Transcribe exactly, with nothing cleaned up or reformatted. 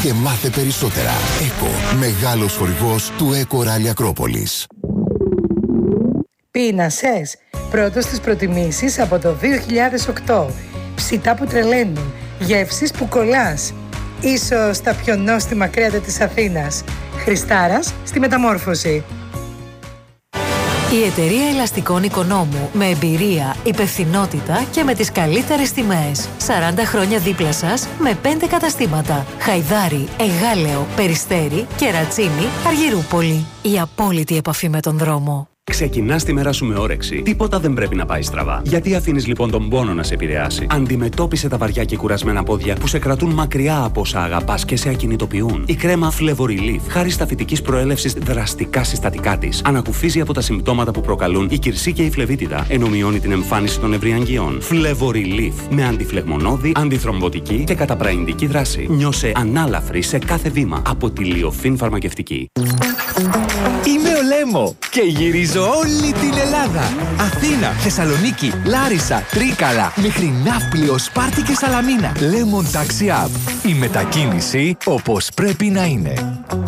και μάθε περισσότερα. ΕΚΟ, μεγάλος χορηγός του ΕΚΟ Ράλι Ακρόπολης. Πίνασες, πρώτος στις προτιμήσεις από το δύο χιλιάδες οκτώ. Ψητά που τρελαίνουν, γεύσεις που κολλάς. Ίσως τα πιο νόστιμα κρέατα της Αθήνας. Χριστάρας στη Μεταμόρφωση. Η εταιρεία ελαστικών Οικονόμου, με εμπειρία, υπευθυνότητα και με τις καλύτερες τιμές. σαράντα χρόνια δίπλα σας με πέντε καταστήματα. Χαϊδάρι, Εγάλεο, Περιστέρι, Κερατσίνη, Αργυρούπολη. Η απόλυτη επαφή με τον δρόμο. Ξεκινάς τη μέρα σου με όρεξη. Τίποτα δεν πρέπει να πάει στραβά. Γιατί αφήνεις λοιπόν τον πόνο να σε επηρεάσει? Αντιμετώπισε τα βαριά και κουρασμένα πόδια που σε κρατούν μακριά από όσα αγαπάς και σε ακινητοποιούν. Η κρέμα Flevo Relief, χάρη σταφυτικής προέλευσης δραστικά συστατικά της, ανακουφίζει από τα συμπτώματα που προκαλούν η κυρσή και η φλεβίτιδα, ενώ μειώνει την εμφάνιση των ευρυαγγειών. Flevo Relief, με αντιφλεγμονώδη, αντιθρομβωτική και καταπραϊντική δράση. Νιώσε ανάλαφρη σε κάθε βήμα από τη Λιοφίν Φαρμακευτική. Είμαι ο Λέμο και γυρίζω όλη την Ελλάδα. Αθήνα, Θεσσαλονίκη, Λάρισα, Τρίκαλα, μέχρι Ναύπλιο, Σπάρτη και Σαλαμίνα. Lemon Taxi App. Η μετακίνηση όπως πρέπει να είναι.